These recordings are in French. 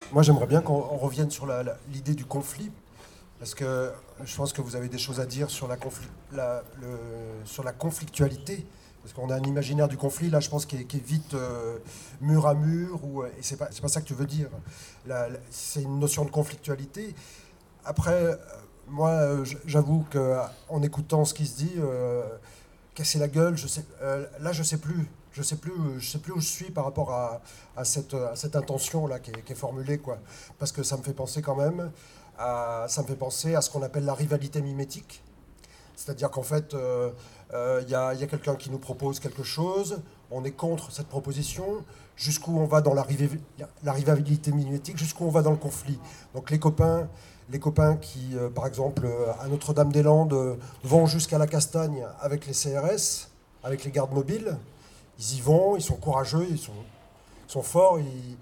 Moi, j'aimerais bien qu'on revienne sur l'idée du conflit, parce que je pense que vous avez des choses à dire sur sur la conflictualité. Parce qu'on a un imaginaire du conflit, là, je pense, qui est vite mur à mur, et c'est pas ça que tu veux dire. C'est une notion de conflictualité. Après, moi, j'avoue qu'en écoutant ce qui se dit, casser la gueule, là, je sais plus. Je sais plus où je suis par rapport à cette intention-là qui est formulée, quoi. Parce que ça me fait penser quand même ça me fait penser à ce qu'on appelle la rivalité mimétique. C'est-à-dire qu'en fait, il y a quelqu'un qui nous propose quelque chose, on est contre cette proposition, jusqu'où on va dans la rivalité mimétique, jusqu'où on va dans le conflit. Donc les copains qui, par exemple, à Notre-Dame-des-Landes, vont jusqu'à la Castagne avec les CRS, avec les gardes mobiles, ils y vont, ils sont courageux, ils sont forts,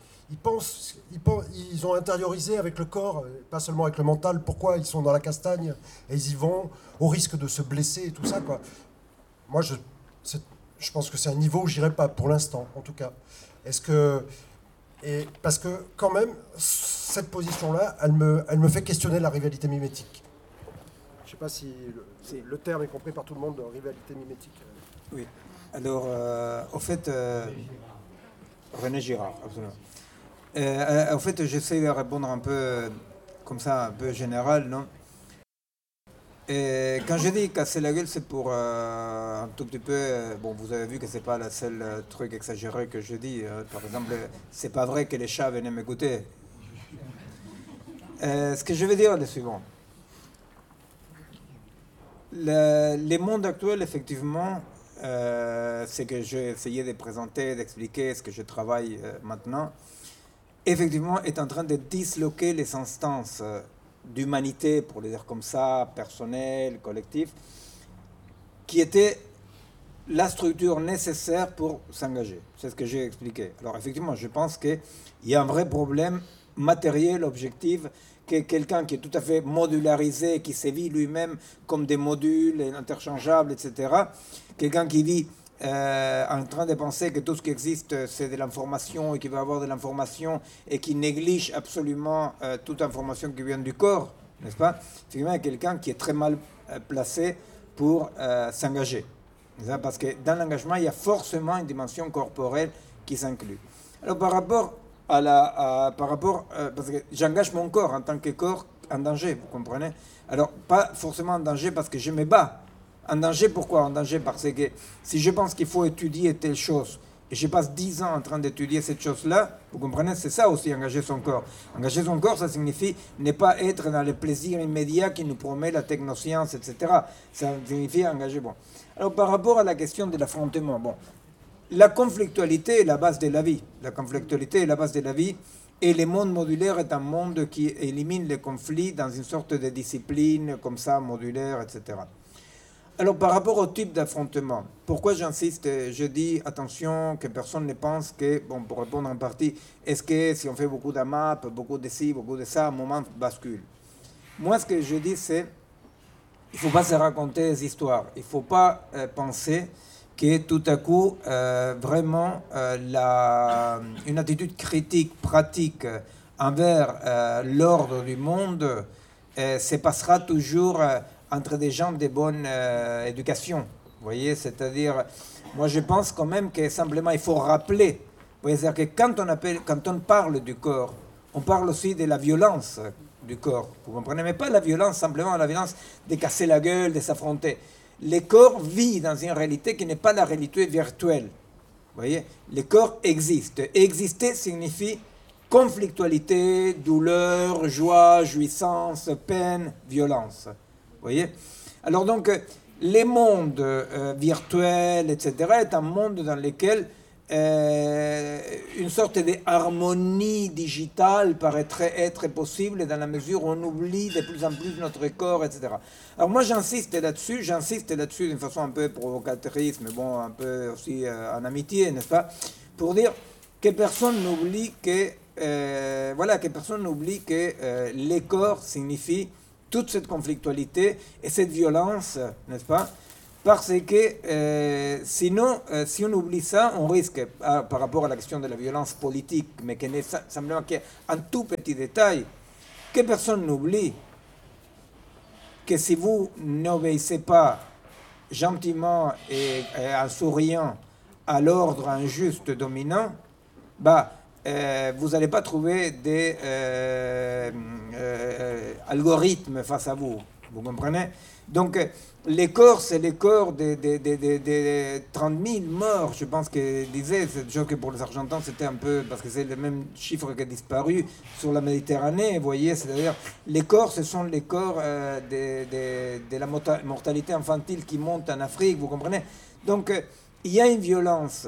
ils ont intériorisé avec le corps, pas seulement avec le mental, pourquoi ils sont dans la castagne, et ils y vont au risque de se blesser et tout ça, quoi. Moi, je pense que c'est un niveau où j'irai pas, pour l'instant, en tout cas. Est-ce que... Parce que, quand même, cette position-là, elle me fait questionner la rivalité mimétique. Je sais pas si le terme est compris par tout le monde, rivalité mimétique. Oui. Alors, au fait, René Girard, absolument. En fait, j'essaie de répondre un peu comme ça, un peu général, non? Et quand je dis casser la gueule, c'est pour un tout petit peu. Bon, vous avez vu que c'est pas le seul truc exagéré que je dis. Par exemple, c'est pas vrai que les chats venaient m'écouter. Ce que je veux dire est le suivant. Les mondes actuels, effectivement, c'est que j'ai essayé de présenter, d'expliquer ce que je travaille maintenant, effectivement, est en train de disloquer les instances d'humanité, pour les dire comme ça, personnelles, collectives, qui étaient la structure nécessaire pour s'engager. C'est ce que j'ai expliqué. Alors effectivement, je pense qu'il y a un vrai problème matériel, objectif, que quelqu'un qui est tout à fait modularisé, qui se vit lui-même comme des modules interchangeables, etc., quelqu'un qui vit en train de penser que tout ce qui existe c'est de l'information et qu'il va avoir de l'information et qui néglige absolument toute information qui vient du corps, n'est-ce pas? Effectivement, quelqu'un qui est très mal placé pour s'engager. Parce que dans l'engagement, il y a forcément une dimension corporelle qui s'inclut. Alors par rapport parce que j'engage mon corps en tant que corps en danger, vous comprenez? Alors pas forcément en danger parce que je me bats. En danger, pourquoi? En danger parce que si je pense qu'il faut étudier telle chose et je passe 10 ans en train d'étudier cette chose-là, vous comprenez, c'est ça aussi engager son corps. Engager son corps, ça signifie ne pas être dans le plaisir immédiat qui nous promet la technoscience, etc. Ça signifie engager. Bon. Alors par rapport à la question de l'affrontement, bon, la conflictualité est la base de la vie. La conflictualité est la base de la vie. Et le monde modulaire est un monde qui élimine les conflits dans une sorte de discipline comme ça, modulaire, etc. Alors, par rapport au type d'affrontement, pourquoi j'insiste? Je dis, attention, que personne ne pense que, bon, pour répondre en partie, est-ce que si on fait beaucoup d'AMAP, beaucoup de ci, beaucoup de ça, un moment bascule? Moi, ce que je dis, c'est, il ne faut pas se raconter des histoires. Il ne faut pas penser que tout à coup, vraiment, une attitude critique, pratique envers l'ordre du monde se passera toujours entre des gens de bonne éducation. Vous voyez, c'est-à-dire, moi je pense quand même que simplement il faut rappeler, vous voyez, c'est-à-dire que quand on parle du corps, on parle aussi de la violence du corps. Vous comprenez? Mais pas la violence, simplement la violence de casser la gueule, de s'affronter. Le corps vit dans une réalité qui n'est pas la réalité virtuelle. Vous voyez? Le corps existe. Exister signifie conflictualité, douleur, joie, jouissance, peine, violence. Vous voyez? Alors donc, les mondes virtuels, etc., est un monde dans lequel une sorte d'harmonie digitale paraîtrait être possible dans la mesure où on oublie de plus en plus notre corps, etc. Alors moi j'insiste là-dessus d'une façon un peu provocatrice, mais bon, un peu aussi en amitié, n'est-ce pas, pour dire que personne n'oublie que les corps signifient toute cette conflictualité et cette violence, n'est-ce pas, Parce que sinon, si on oublie ça, on risque, par rapport à la question de la violence politique, mais qui n'est simplement qu'un tout petit détail, que personne n'oublie, que si vous n'obéissez pas gentiment et en souriant à l'ordre injuste dominant, vous n'allez pas trouver des algorithmes face à vous. Vous comprenez? Donc, les corps, c'est les corps des 30 000 morts, je pense que disait, c'est sûr que pour les Argentins, c'était un peu, parce que c'est le même chiffre qui a disparu sur la Méditerranée, vous voyez, c'est-à-dire, les corps, ce sont les corps de la mortalité infantile qui monte en Afrique, vous comprenez? Donc, il y a une violence,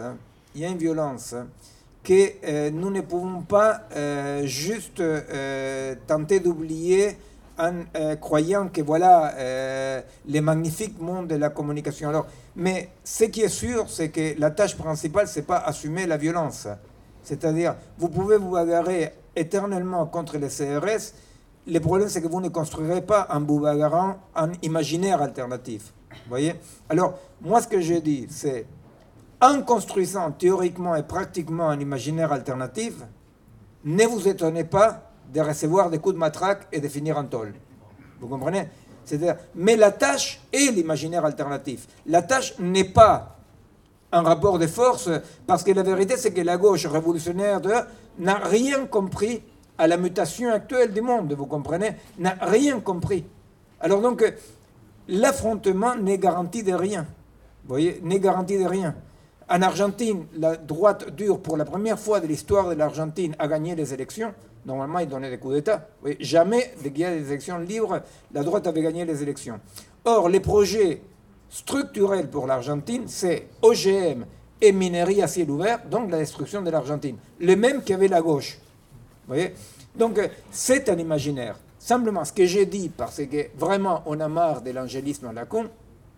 que nous ne pouvons pas juste tenter d'oublier en croyant que voilà les magnifiques mondes de la communication. Alors, mais ce qui est sûr, c'est que la tâche principale, c'est pas assumer la violence. C'est-à-dire, vous pouvez vous bagarrer éternellement contre les CRS. Le problème, c'est que vous ne construirez pas en vous bagarrant un imaginaire alternatif. Vous voyez? Alors, moi, ce que je dis, c'est en construisant théoriquement et pratiquement un imaginaire alternatif, ne vous étonnez pas de recevoir des coups de matraque et de finir en tôle. Vous comprenez? C'est-à-dire, mais la tâche est l'imaginaire alternatif. La tâche n'est pas un rapport de force, parce que la vérité, c'est que la gauche révolutionnaire n'a rien compris à la mutation actuelle du monde, vous comprenez? N'a rien compris. Alors donc, l'affrontement n'est garanti de rien. Vous voyez? N'est garanti de rien. En Argentine, la droite dure, pour la première fois de l'histoire de l'Argentine, a gagné les élections. Normalement, ils donnaient des coups d'État. Oui, jamais, dès qu'il y a des élections libres, la droite avait gagné les élections. Or, les projets structurels pour l'Argentine, c'est OGM et minerie à ciel ouvert, donc la destruction de l'Argentine. Le même qu'avait la gauche. Vous voyez? Donc, c'est un imaginaire. Simplement, ce que j'ai dit, parce que vraiment, on a marre de l'angélisme à la con,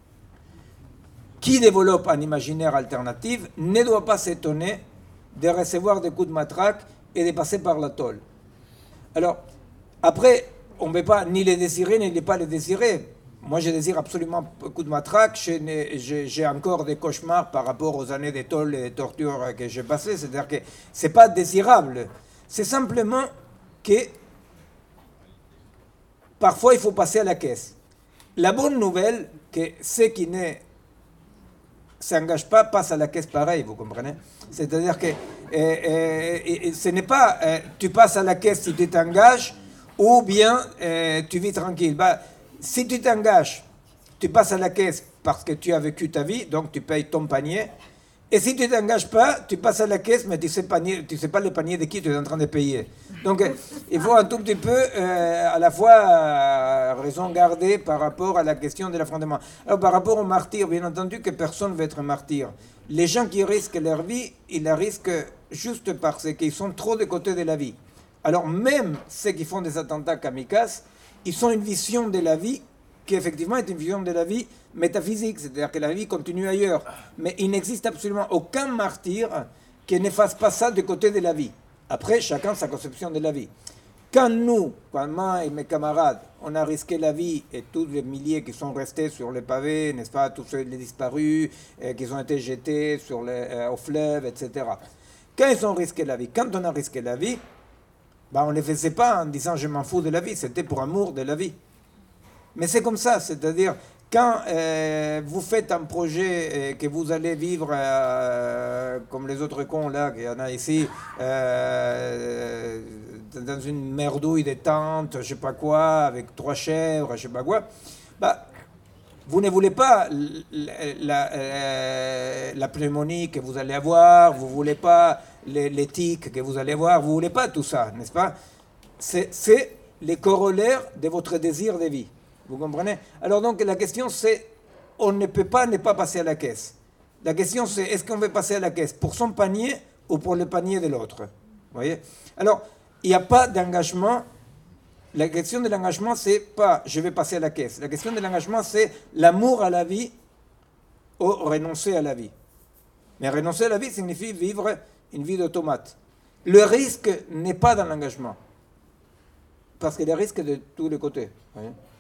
qui développe un imaginaire alternatif ne doit pas s'étonner de recevoir des coups de matraque et de passer par la tôle. Alors, après, on ne peut pas ni les désirer, ni ne pas les désirer. Moi, je désire absolument coup de matraque. J'ai encore des cauchemars par rapport aux années de tôle et de torture que j'ai passées. C'est-à-dire que ce n'est pas désirable. C'est simplement que parfois, il faut passer à la caisse. La bonne nouvelle, que ceux qui ne s'engagent pas passent à la caisse pareil, vous comprenez? C'est-à-dire que ce n'est pas tu passes à la caisse si tu t'engages ou bien tu vis tranquille. Si tu t'engages, tu passes à la caisse parce que tu as vécu ta vie, donc tu payes ton panier. Et si tu ne t'engages pas, tu passes à la caisse, mais tu sais pas le panier de qui tu es en train de payer. Donc il faut un tout petit peu à la fois raison garder par rapport à la question de l'affrontement. Alors par rapport aux martyrs, bien entendu que personne ne veut être martyr. Les gens qui risquent leur vie, ils la risquent juste parce qu'ils sont trop de côté de la vie. Alors même ceux qui font des attentats kamikazes, ils ont une vision de la vie qui effectivement est une vision de la vie métaphysique, c'est-à-dire que la vie continue ailleurs. Mais il n'existe absolument aucun martyr qui ne fasse pas ça du côté de la vie. Après, chacun sa conception de la vie. Quand nous, quand moi et mes camarades, on a risqué la vie, et tous les milliers qui sont restés sur les pavés, n'est-ce pas, tous les disparus, qui ont été jetés au fleuve, etc. Quand ils ont risqué la vie, quand on a risqué la vie, on ne les faisait pas en disant je m'en fous de la vie, c'était pour amour de la vie. Mais c'est comme ça, c'est-à-dire quand vous faites un projet que vous allez vivre comme les autres cons là, qu'il y en a ici, dans une merdouille de tente, je ne sais pas quoi, avec 3 chèvres, je ne sais pas quoi, vous ne voulez pas la pneumonie que vous allez avoir, vous ne voulez pas les tics que vous allez avoir, vous ne voulez pas tout ça, n'est-ce pas? C'est les corollaires de votre désir de vie. Vous comprenez? Alors donc la question c'est, on ne peut pas ne pas passer à la caisse. La question c'est, est-ce qu'on veut passer à la caisse pour son panier ou pour le panier de l'autre? Vous voyez? Alors, il n'y a pas d'engagement. La question de l'engagement, c'est pas je vais passer à la caisse. La question de l'engagement, c'est l'amour à la vie ou renoncer à la vie. Mais renoncer à la vie signifie vivre une vie d'automate. Le risque n'est pas dans l'engagement. Parce qu'il y a des risques de tous les côtés. Vous voyez?